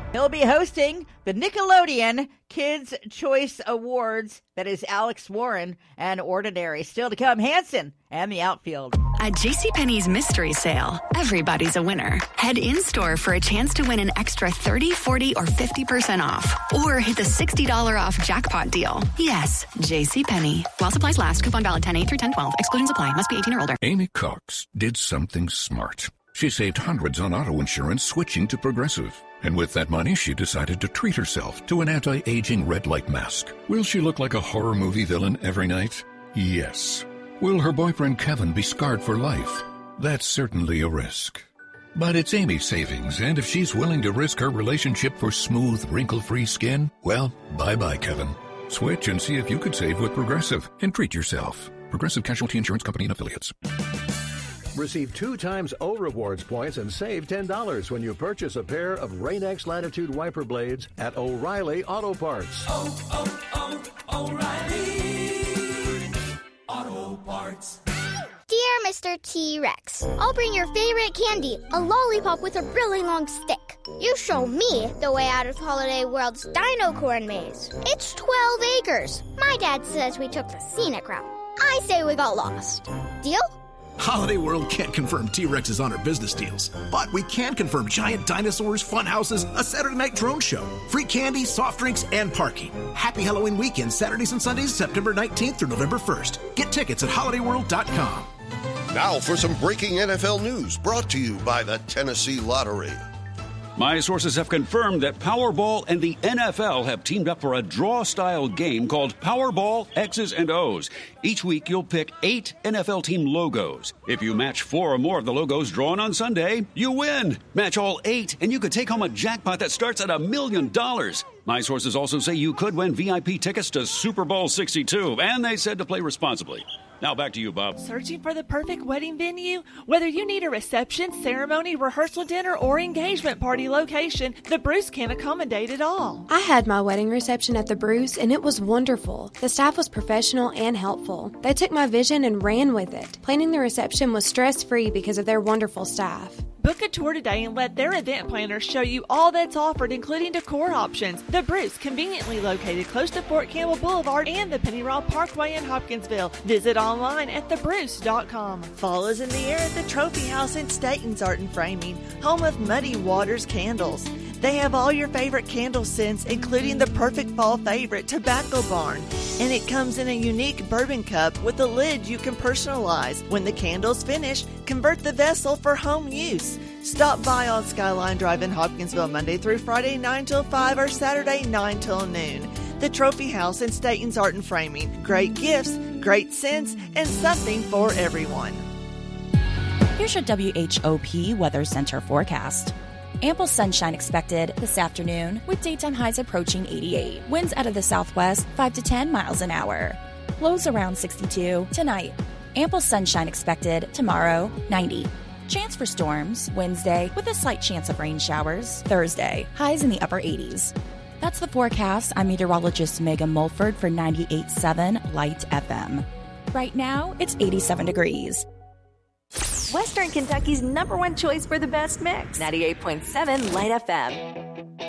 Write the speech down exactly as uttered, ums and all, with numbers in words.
He'll be hosting the Nickelodeon Kids' Choice Awards. That is Alex Warren and Ordinary. Still to come, Hanson and the outfield. At JCPenney's mystery sale, everybody's a winner. Head in-store for a chance to win an extra thirty, forty, or fifty percent off. Or hit the sixty dollars off jackpot deal. Yes, JCPenney. While supplies last, coupon valid ten eight through ten twelve. Excluding supply. Must be eighteen or older. Amy Cox did something smart. She saved hundreds on auto insurance switching to Progressive. And with that money, she decided to treat herself to an anti-aging red light mask. Will she look like a horror movie villain every night? Yes. Will her boyfriend Kevin be scarred for life? That's certainly a risk. But it's Amy's savings, and if she's willing to risk her relationship for smooth, wrinkle-free skin, well, bye-bye, Kevin. Switch and see if you could save with Progressive and treat yourself. Progressive Casualty Insurance Company and Affiliates. Receive two times O Rewards points and save ten dollars when you purchase a pair of Rain-X Latitude wiper blades at O'Reilly Auto Parts. Oh, oh, oh, O'Reilly Auto Parts. Dear Mister T-Rex, I'll bring your favorite candy, a lollipop with a really long stick. You show me the way out of Holiday World's Dino Corn Maze. It's twelve acres. My dad says we took the scenic route. I say we got lost. Deal? Holiday World can't confirm T-Rex's on our business deals, but we can confirm giant dinosaurs, fun houses, a Saturday night drone show, free candy, soft drinks, and parking. Happy Halloween weekend, Saturdays and Sundays, September nineteenth through November first. Get tickets at holiday world dot com. Now for some breaking N F L news brought to you by the Tennessee Lottery. My sources have confirmed that Powerball and the N F L have teamed up for a draw-style game called Powerball X's and O's. Each week, you'll pick eight N F L team logos. If you match four or more of the logos drawn on Sunday, you win. Match all eight, and you could take home a jackpot that starts at a million dollars. My sources also say you could win V I P tickets to Super Bowl sixty-two, and they said to play responsibly. Now back to you, Bob. Searching for the perfect wedding venue? Whether you need a reception, ceremony, rehearsal dinner, or engagement party location, the Bruce can accommodate it all. I had my wedding reception at the Bruce, and it was wonderful. The staff was professional and helpful. They took my vision and ran with it. Planning the reception was stress-free because of their wonderful staff. Book a tour today and let their event planners show you all that's offered, including decor options. The Bruce, conveniently located close to Fort Campbell Boulevard and the Penny Raw Parkway in Hopkinsville. Visit online at the bruce dot com. Fall is in the air at the Trophy House in Staten's Art and Framing, home of Muddy Waters Candles. They have all your favorite candle scents, including the perfect fall favorite, Tobacco Barn. And it comes in a unique bourbon cup with a lid you can personalize. When the candle's finished, convert the vessel for home use. Stop by on Skyline Drive in Hopkinsville Monday through Friday, nine till five, or Saturday, nine till noon. The Trophy House in Staten's Art and Framing. Great gifts, great scents, and something for everyone. Here's your W H O P Weather Center forecast. Ample sunshine expected this afternoon with daytime highs approaching eighty-eight. Winds out of the southwest, five to ten miles an hour. Lows around sixty-two tonight. Ample sunshine expected tomorrow, ninety. Chance for storms Wednesday with a slight chance of rain showers. Thursday, highs in the upper eighties. That's the forecast. I'm meteorologist Megan Mulford for ninety-eight point seven Light F M. Right now, it's eighty-seven degrees. Western Kentucky's number one choice for the best mix. ninety-eight point seven Light F M.